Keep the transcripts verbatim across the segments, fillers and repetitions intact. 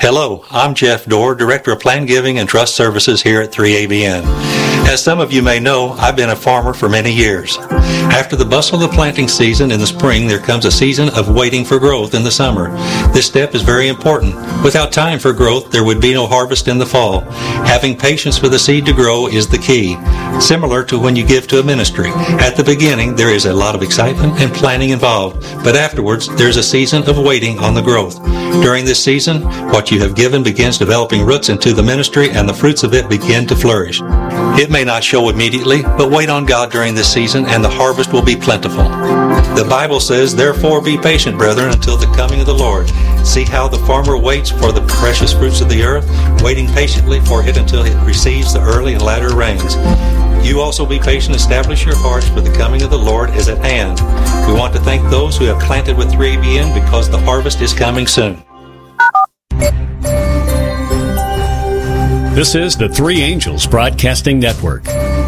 Hello, I'm Jeff Dorr, Director of Plan Giving and Trust Services here at three A B N. As some of you may know, I've been a farmer for many years. After the bustle of the planting season in the spring, there comes a season of waiting for growth in the summer. This step is very important. Without time for growth, there would be no harvest in the fall. Having patience for the seed to grow is the key. Similar to when you give to a ministry. At the beginning, there is a lot of excitement and planning involved, but afterwards, there's a season of waiting on the growth. During this season, what you have given begins developing roots into the ministry, and the fruits of it begin to flourish. It may not show immediately, but wait on God during this season, and the harvest will be plentiful. The Bible says, "Therefore be patient, brethren, until the coming of the Lord." See how the farmer waits for the precious fruits of the earth, waiting patiently for it until it receives the early and latter rains. You also be patient, establish your hearts, for the coming of the Lord is at hand. We want to thank those who have planted with three A B N because the harvest is coming soon. This is the Three Angels Broadcasting Network.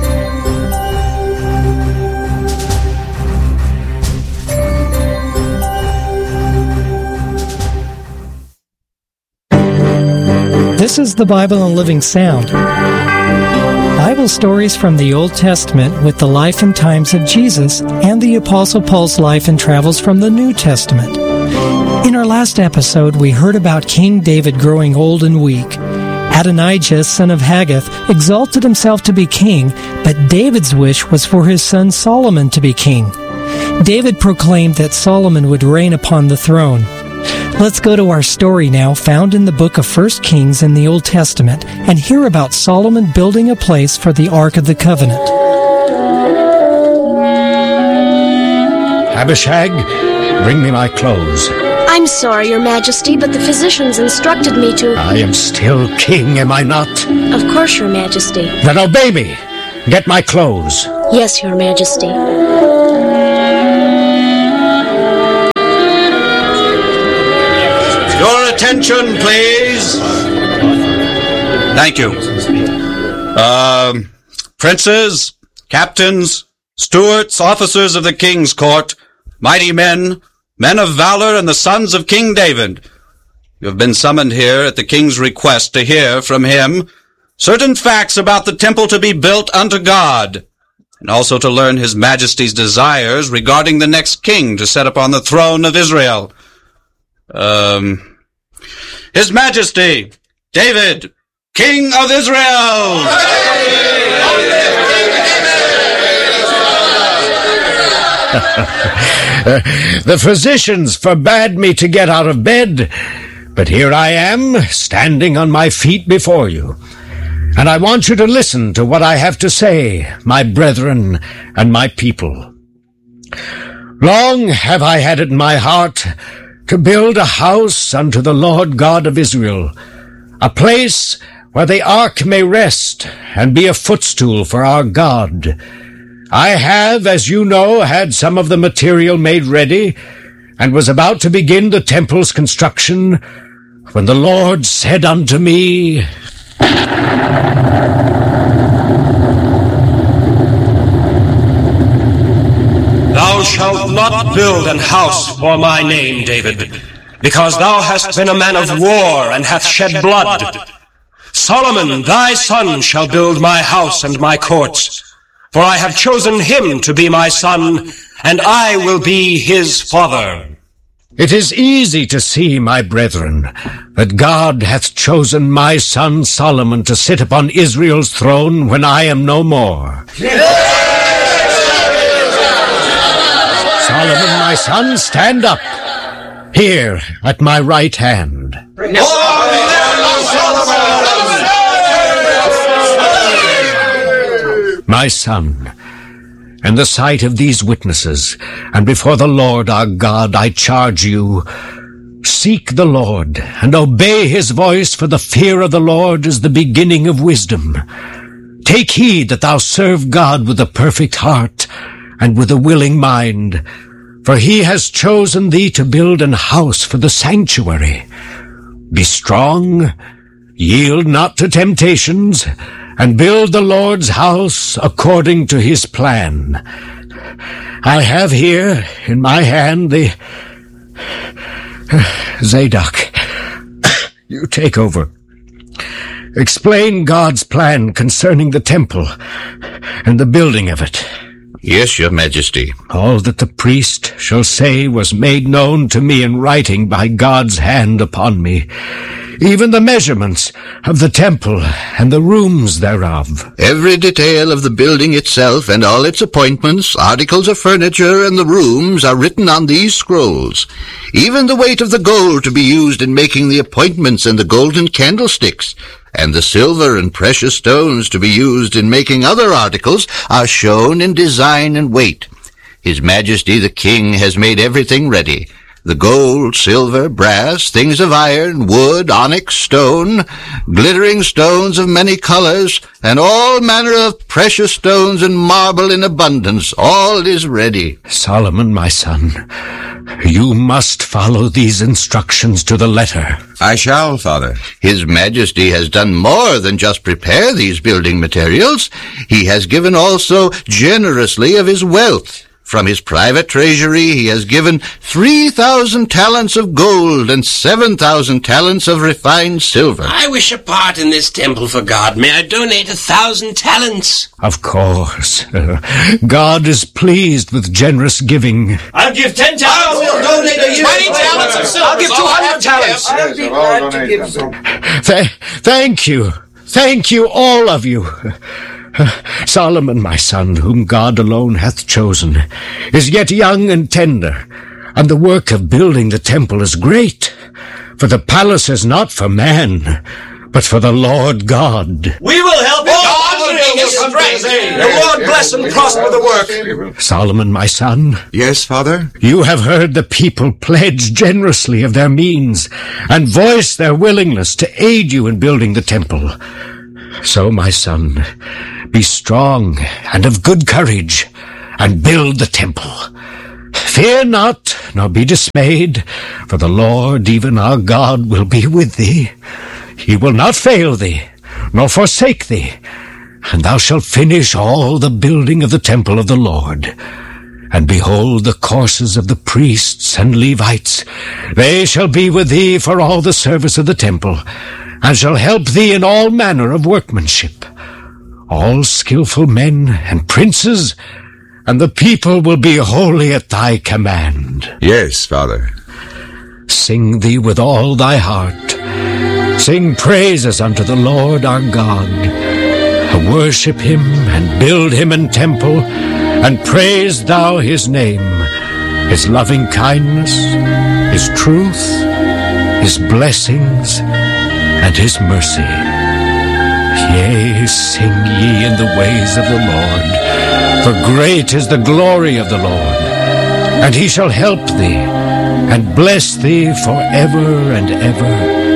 This is the Bible in Living Sound. Bible stories from the Old Testament with the life and times of Jesus and the Apostle Paul's life and travels from the New Testament. In our last episode, we heard about King David growing old and weak. Adonijah, son of Haggith, exalted himself to be king, but David's wish was for his son Solomon to be king. David proclaimed that Solomon would reign upon the throne. Let's go to our story now, found in the book of First Kings in the Old Testament, and hear about Solomon building a place for the Ark of the Covenant. Abishag, bring me my clothes. I'm sorry, Your Majesty, but the physicians instructed me to... I am still king, am I not? Of course, Your Majesty. Then obey me. Get my clothes. Yes, Your Majesty. Your attention, please. Thank you. Uh, princes, captains, stewards, officers of the king's court, mighty men, men of valor, and the sons of King David, you have been summoned here at the king's request to hear from him certain facts about the temple to be built unto God, and also to learn his majesty's desires regarding the next king to set upon the throne of Israel. Um, his Majesty, David, King of Israel! The physicians forbade me to get out of bed, but here I am, standing on my feet before you. And I want you to listen to what I have to say, my brethren and my people. Long have I had it in my heart to build a house unto the Lord God of Israel, a place where the ark may rest and be a footstool for our God. I have, as you know, had some of the material made ready and was about to begin the temple's construction when the Lord said unto me, Thou shalt not build an house for my name, David, because thou hast been a man of war and hast shed blood. Solomon, thy son, shall build my house and my courts, for I have chosen him to be my son, and I will be his father. It is easy to see, my brethren, that God hath chosen my son Solomon to sit upon Israel's throne when I am no more. Solomon, my son, stand up, here at my right hand. My son, in the sight of these witnesses, and before the Lord our God, I charge you, seek the Lord, and obey his voice, for the fear of the Lord is the beginning of wisdom. Take heed that thou serve God with a perfect heart, and with a willing mind, for he has chosen thee to build an house for the sanctuary. Be strong, yield not to temptations, and build the Lord's house according to his plan. I have here in my hand the Zadok, you take over. Explain God's plan concerning the temple and the building of it. Yes, your majesty. All that the priest shall say was made known to me in writing by God's hand upon me, even the measurements of the temple and the rooms thereof. Every detail of the building itself and all its appointments, articles of furniture, and the rooms are written on these scrolls. Even the weight of the gold to be used in making the appointments and the golden candlesticks, and the silver and precious stones to be used in making other articles are shown in design and weight. His Majesty the King has made everything ready. The gold, silver, brass, things of iron, wood, onyx, stone, glittering stones of many colors, and all manner of precious stones and marble in abundance. All is ready. Solomon, my son, you must follow these instructions to the letter. I shall, Father. His Majesty has done more than just prepare these building materials. He has given also generously of his wealth. From his private treasury he has given three thousand talents of gold and seven thousand talents of refined silver. I wish a part in this temple for God. May I donate a thousand talents? Of course. Uh, God is pleased with generous giving. I'll give ten talents. We'll donate a twenty talents of silver. I'll give two hundred talents. I'll be glad to give some. Th- thank you. Thank you, all of you. Solomon, my son, whom God alone hath chosen, is yet young and tender, and the work of building the temple is great. For the palace is not for man, but for the Lord God. We will help him. God bring his strength. The Lord bless and prosper the work. Solomon, my son. Yes, Father? You have heard the people pledge generously of their means, and voice their willingness to aid you in building the temple. So, my son, be strong and of good courage, and build the temple. Fear not, nor be dismayed, for the Lord, even our God, will be with thee. He will not fail thee, nor forsake thee, and thou shalt finish all the building of the temple of the Lord. And behold, the courses of the priests and Levites, they shall be with thee for all the service of the temple, and shall help thee in all manner of workmanship. All skillful men and princes, and the people will be wholly at thy command. Yes, Father. Sing thee with all thy heart. Sing praises unto the Lord our God. Worship him, and build him an temple, and praise thou his name, his loving kindness, his truth, his blessings, and his mercy. Yea, sing ye in the ways of the Lord, for great is the glory of the Lord. And he shall help thee, and bless thee for ever and ever.